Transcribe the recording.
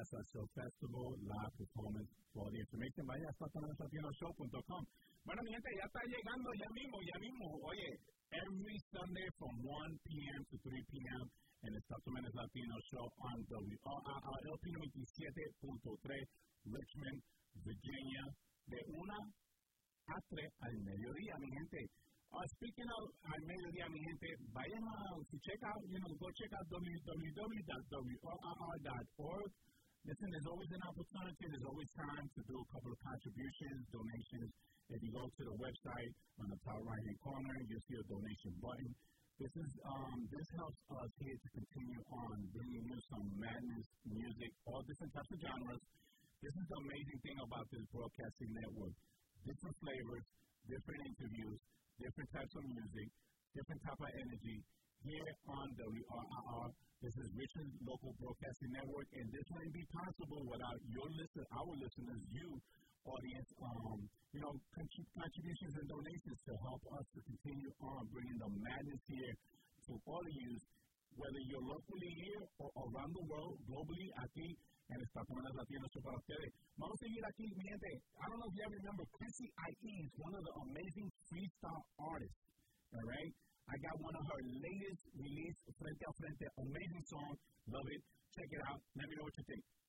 Salsa Show Festival, live performance. For the information, vaya a SatanasLatinoShow.com. Bueno, mi gente, ya está llegando ya mismo. Oye, every Sunday from 1 p.m. to 3 p.m. en el Satanas Latino Show on WRLP 97.3, Richmond, Virginia, de 1 a 3 al mediodía, mi gente. Speaking of al mediodía, mi gente, vayan to check out, go check out www.wrr.org. Listen, there's always an opportunity, there's always time to do a couple of contributions, donations. If you go to the website, on the top right-hand corner, you'll see a donation button. This helps us here to continue on bringing you some madness, music, all different types of genres. This is the amazing thing about this broadcasting network. Different flavors, different interviews, different types of music, different type of energy. Here on WRR, this is Richmond Local Broadcasting Network, and this wouldn't be possible without our listeners, you, audience, contributions and donations to help us to continue on bringing the madness here to all of you, whether you're locally here or around the world, globally, aquí en el Satanas Latino Show para ustedes. Vamos a seguir aquí, mi gente. I don't know if you ever remember, Chrissy I.E. is one of the amazing freestyle artists, all right? I got one of her latest release, Frente a Frente, amazing song. Love it. Check it out. Let me know what you think.